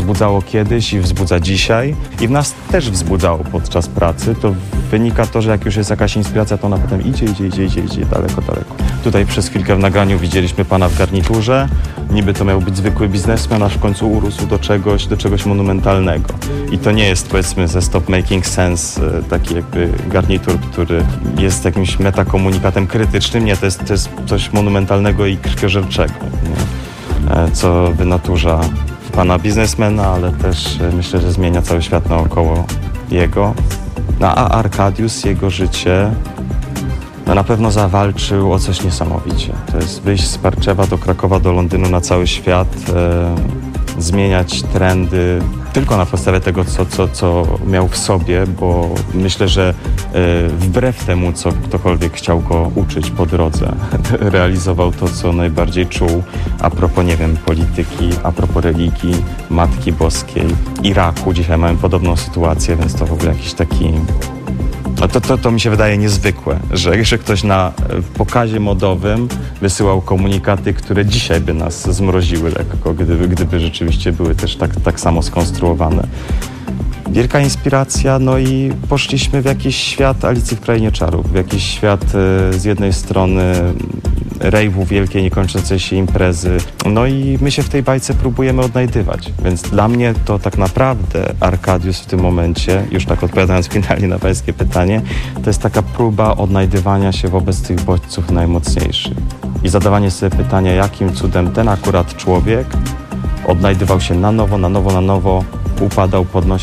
wzbudzało kiedyś i wzbudza dzisiaj i w nas też wzbudzało podczas pracy, to wynika to, że jak już jest jakaś inspiracja, to ona potem idzie daleko. Tutaj przez chwilkę w nagraniu widzieliśmy pana w garniturze, niby to miał być zwykły biznesmen, aż w końcu urósł do czegoś monumentalnego. I to nie jest, powiedzmy, ze Stop Making Sense taki jakby garnitur, który jest jakimś metakomunikatem krytycznym. Nie, to jest coś monumentalnego i krwiożerczego, nie? Co wynaturza pana biznesmena, ale też myślę, że zmienia cały świat naokoło jego. A Arkadiusz, jego życie na pewno zawalczył o coś niesamowicie. To jest wyjść z Parczewa do Krakowa, do Londynu, na cały świat, zmieniać trendy tylko na podstawie tego, co miał w sobie, bo myślę, że wbrew temu, co ktokolwiek chciał go uczyć po drodze, realizował to, co najbardziej czuł a propos, nie wiem, polityki, a propos religii, Matki Boskiej, Iraku. Dzisiaj mamy podobną sytuację, więc to w ogóle jakiś taki... To mi się wydaje niezwykłe, że ktoś na pokazie modowym wysyłał komunikaty, które dzisiaj by nas zmroziły lekko, gdyby rzeczywiście były też tak samo skonstruowane. Wielka inspiracja, no i poszliśmy w jakiś świat Alicji w Krainie Czarów, w jakiś świat z jednej strony rejwu, wielkiej, niekończącej się imprezy. No i my się w tej bajce próbujemy odnajdywać. Więc dla mnie to tak naprawdę Arkadiusz w tym momencie, już tak odpowiadając finalnie na pańskie pytanie, to jest taka próba odnajdywania się wobec tych bodźców najmocniejszych. I zadawanie sobie pytania, jakim cudem ten akurat człowiek odnajdywał się na nowo, upadał,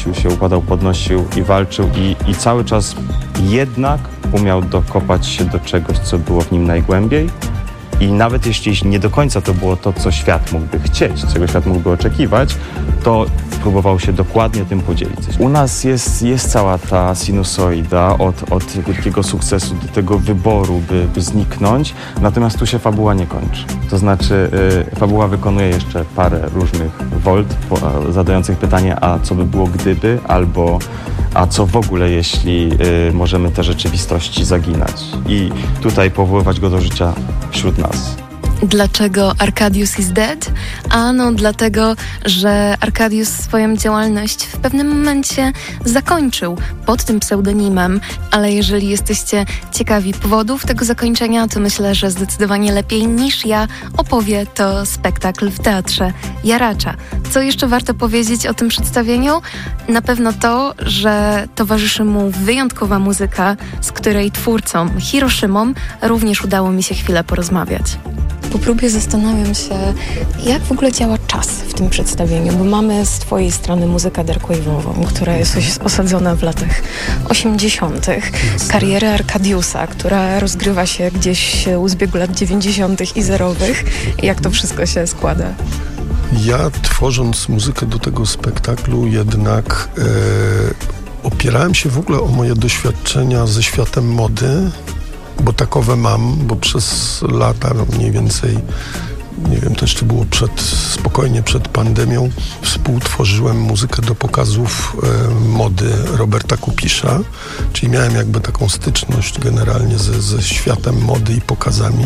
podnosił i walczył i cały czas jednak umiał dokopać się do czegoś, co było w nim najgłębiej. I nawet jeśli nie do końca to było to, co świat mógłby chcieć, czego świat mógłby oczekiwać, to próbował się dokładnie tym podzielić. U nas jest cała ta sinusoida od wielkiego sukcesu do tego wyboru, by zniknąć, natomiast tu się fabuła nie kończy. To znaczy fabuła wykonuje jeszcze parę różnych wolt, zadających pytanie, a co by było gdyby, albo a co w ogóle, jeśli możemy te rzeczywistości zaginać i tutaj powoływać go do życia wśród nas. Dlaczego Arkadiusz is dead? Ano dlatego, że Arkadiusz swoją działalność w pewnym momencie zakończył pod tym pseudonimem, ale jeżeli jesteście ciekawi powodów tego zakończenia, to myślę, że zdecydowanie lepiej niż ja opowie to spektakl w Teatrze Jaracza. Co jeszcze warto powiedzieć o tym przedstawieniu? Na pewno to, że towarzyszy mu wyjątkowa muzyka, z której twórcą Hiroshimą również udało mi się chwilę porozmawiać. Po próbie zastanawiam się, jak w ogóle działa czas w tym przedstawieniu, bo mamy z twojej strony muzykę darkwave'ową, która jest osadzona w latach 80., karierę Arkadiusza, która rozgrywa się gdzieś u zbiegu lat 90. i zerowych. Jak to wszystko się składa? Ja, tworząc muzykę do tego spektaklu, jednak opierałem się w ogóle o moje doświadczenia ze światem mody, bo takowe mam, bo przez lata, mniej więcej, nie wiem, to jeszcze było spokojnie przed pandemią, współtworzyłem muzykę do pokazów mody Roberta Kupisza, czyli miałem jakby taką styczność generalnie ze światem mody i pokazami.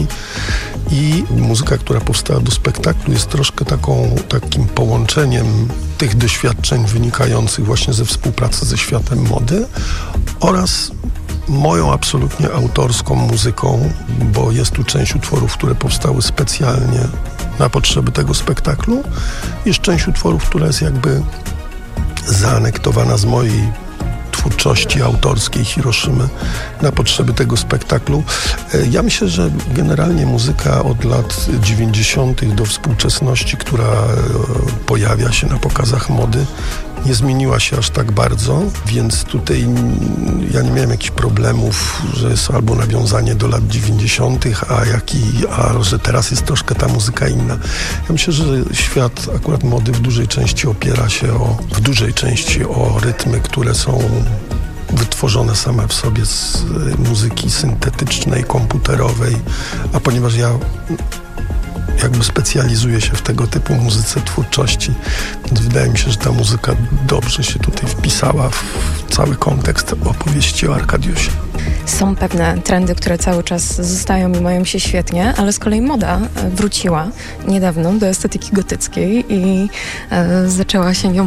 I muzyka, która powstała do spektaklu, jest troszkę takim połączeniem tych doświadczeń wynikających właśnie ze współpracy ze światem mody oraz moją absolutnie autorską muzyką, bo jest tu część utworów, które powstały specjalnie na potrzeby tego spektaklu. Jest część utworów, która jest jakby zaanektowana z mojej twórczości autorskiej Hiroszymy na potrzeby tego spektaklu. Ja myślę, że generalnie muzyka od lat 90. do współczesności, która pojawia się na pokazach mody, nie zmieniła się aż tak bardzo, więc tutaj ja nie miałem jakichś problemów, że jest albo nawiązanie do lat 90., a że teraz jest troszkę ta muzyka inna. Ja myślę, że świat akurat mody w dużej części opiera się o rytmy, które są wytworzone same w sobie z muzyki syntetycznej, komputerowej, a ponieważ ja jakby specjalizuję się w tego typu muzyce twórczości, więc wydaje mi się, że ta muzyka dobrze się tutaj wpisała w cały kontekst opowieści o Arkadiusie. Są pewne trendy, które cały czas zostają i mają się świetnie, ale z kolei moda wróciła niedawno do estetyki gotyckiej i zaczęła się nią